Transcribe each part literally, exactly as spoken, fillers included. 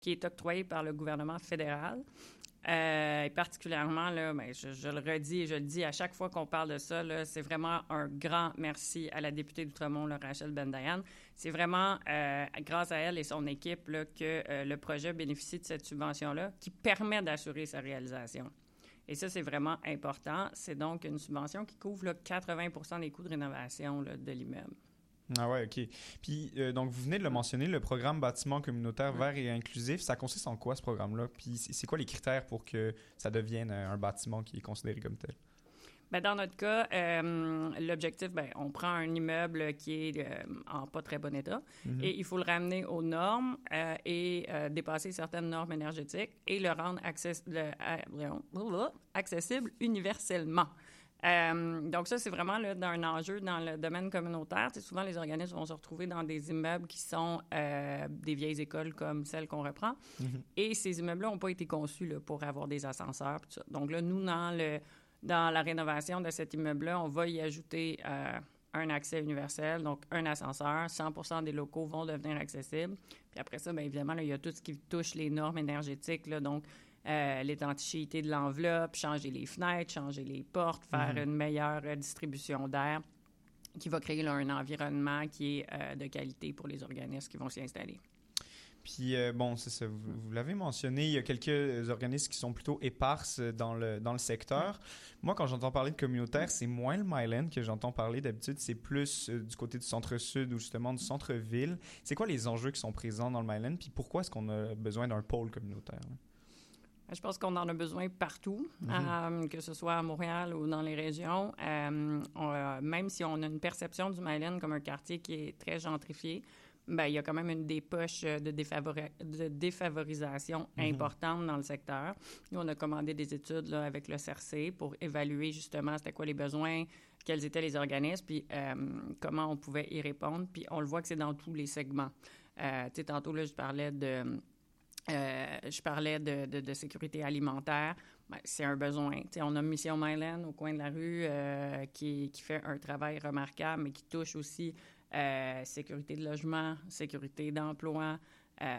qui est octroyé par le gouvernement fédéral. Euh, et particulièrement, là, ben, je, je le redis et je le dis à chaque fois qu'on parle de ça, là, c'est vraiment un grand merci à la députée d'Outremont, là, Rachel Bendayan. C'est vraiment euh, grâce à elle et son équipe là, que euh, le projet bénéficie de cette subvention-là qui permet d'assurer sa réalisation. Et ça, c'est vraiment important. C'est donc une subvention qui couvre là, quatre-vingts pour cent des coûts de rénovation là, de l'immeuble. Ah ouais, OK. Puis, euh, donc, vous venez de le mentionner, le programme bâtiment communautaire vert et inclusif, ça consiste en quoi, ce programme-là? Puis, c'est quoi les critères pour que ça devienne un bâtiment qui est considéré comme tel? Bien, dans notre cas, euh, l'objectif, bien, on prend un immeuble qui est euh, en pas très bon état mm-hmm. et il faut le ramener aux normes euh, et euh, dépasser certaines normes énergétiques et le rendre access- le, euh, accessible universellement. Euh, donc ça, c'est vraiment là, un enjeu dans le domaine communautaire. Tu sais, souvent, les organismes vont se retrouver dans des immeubles qui sont euh, des vieilles écoles comme celles qu'on reprend. Mm-hmm. Et ces immeubles-là n'ont pas été conçus là, pour avoir des ascenseurs. Tout ça. Donc là, nous, dans, le, dans la rénovation de cet immeuble-là, on va y ajouter euh, un accès universel, donc un ascenseur. cent pour cent des locaux vont devenir accessibles. Puis après ça, bien évidemment, là, il y a tout ce qui touche les normes énergétiques, là, donc Euh, l'étanchéité de l'enveloppe, changer les fenêtres, changer les portes, faire mm-hmm. une meilleure euh, distribution d'air qui va créer là, un environnement qui est euh, de qualité pour les organismes qui vont s'y installer. Puis, euh, bon, c'est ça, vous, vous l'avez mentionné, il y a quelques organismes qui sont plutôt éparses dans le, dans le secteur. Mm-hmm. Moi, quand j'entends parler de communautaire, mm-hmm. c'est moins le Myland que j'entends parler. D'habitude, c'est plus euh, du côté du centre-sud ou justement du centre-ville. C'est quoi les enjeux qui sont présents dans le Myland? Puis pourquoi est-ce qu'on a besoin d'un pôle communautaire, là? Je pense qu'on en a besoin partout, mm-hmm. euh, que ce soit à Montréal ou dans les régions. Euh, on, euh, même si on a une perception du Myland comme un quartier qui est très gentrifié, ben, il y a quand même une des poches de, défavori- de défavorisation mm-hmm. importante dans le secteur. Nous, on a commandé des études là, avec le C E R C pour évaluer justement c'était quoi les besoins, quels étaient les organismes, puis euh, comment on pouvait y répondre. Puis on le voit que c'est dans tous les segments. Euh, tu sais, tantôt, là, je parlais de... Euh, je parlais de, de, de sécurité alimentaire. Ben, c'est un besoin. T'sais, on a Mission Myland au coin de la rue euh, qui, qui fait un travail remarquable, mais qui touche aussi euh, sécurité de logement, sécurité d'emploi. Euh,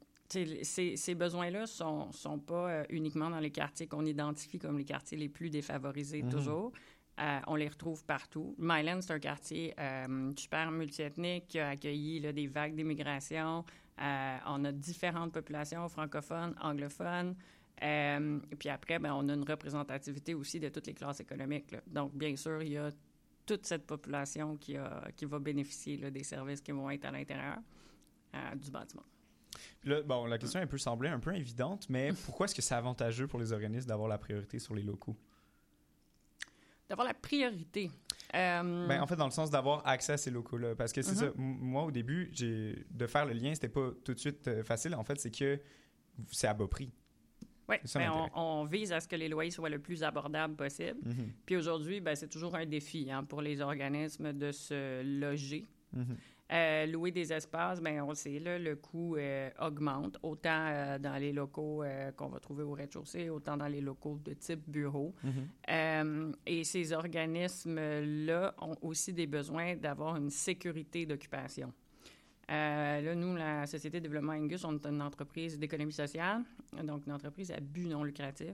ces, ces besoins-là ne sont, sont pas euh, uniquement dans les quartiers qu'on identifie comme les quartiers les plus défavorisés mm-hmm. toujours. Euh, on les retrouve partout. Myland, c'est un quartier euh, super multiethnique qui a accueilli là, des vagues d'immigration. Euh, on a différentes populations francophones, anglophones. Euh, et puis après, ben, on a une représentativité aussi de toutes les classes économiques, là. Donc, bien sûr, il y a toute cette population qui, a, qui va bénéficier là, des services qui vont être à l'intérieur euh, du bâtiment. Puis là, bon, la question elle peut sembler un peu évidente, mais pourquoi est-ce que c'est avantageux pour les organismes d'avoir la priorité sur les locaux? D'avoir la priorité. Euh... Ben, en fait, dans le sens d'avoir accès à ces locaux-là. Parce que c'est mm-hmm. ça. M- moi, au début, j'ai... de faire le lien, c'était pas tout de suite euh, facile. En fait, c'est que c'est à bas prix. Oui, ben on, on vise à ce que les loyers soient le plus abordables possible. Mm-hmm. Puis aujourd'hui, ben, c'est toujours un défi hein, pour les organismes de se loger. Mm-hmm. Euh, louer des espaces, bien, on le sait, là, le coût euh, augmente, autant euh, dans les locaux euh, qu'on va trouver au rez-de-chaussée, autant dans les locaux de type bureau. Mm-hmm. Euh, et ces organismes-là ont aussi des besoins d'avoir une sécurité d'occupation. Euh, là, nous, la Société de développement Angus, on est une entreprise d'économie sociale, donc une entreprise à but non lucratif.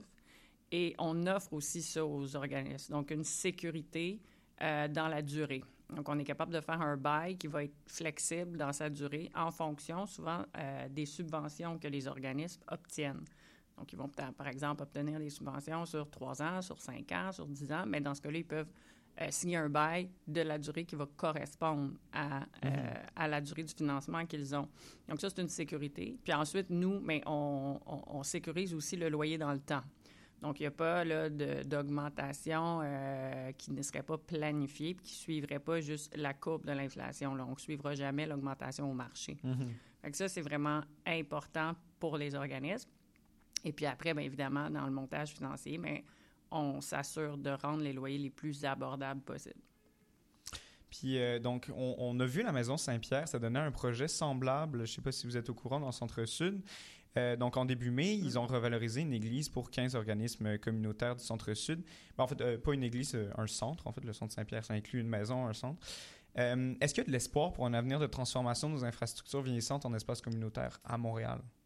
Et on offre aussi ça aux organismes, donc une sécurité euh, dans la durée. Donc, on est capable de faire un bail qui va être flexible dans sa durée en fonction, souvent, euh, des subventions que les organismes obtiennent. Donc, ils vont, par exemple, obtenir des subventions sur trois ans, sur cinq ans, sur dix ans, mais dans ce cas-là, ils peuvent euh, signer un bail de la durée qui va correspondre à, mm-hmm. euh, à la durée du financement qu'ils ont. Donc, ça, c'est une sécurité. Puis ensuite, nous, mais on, on, on sécurise aussi le loyer dans le temps. Donc, il n'y a pas là, de, d'augmentation euh, qui ne serait pas planifiée et qui ne suivrait pas juste la courbe de l'inflation. Là. On ne suivra jamais l'augmentation au marché. Mm-hmm. Fait que ça, c'est vraiment important pour les organismes. Et puis après, bien évidemment, dans le montage financier, bien, on s'assure de rendre les loyers les plus abordables possibles. Puis, euh, donc, on, on a vu la Maison Saint-Pierre, ça donnait un projet semblable, je ne sais pas si vous êtes au courant, dans le Centre-Sud. Euh, donc, en début mai, ils ont revalorisé une église pour quinze organismes communautaires du Centre-Sud. Ben, en fait, euh, pas une église, un centre. En fait, le Centre Saint-Pierre, ça inclut une maison, un centre. Euh, est-ce qu'il y a de l'espoir pour un avenir de transformation de nos infrastructures vieillissantes en espaces communautaires à Montréal?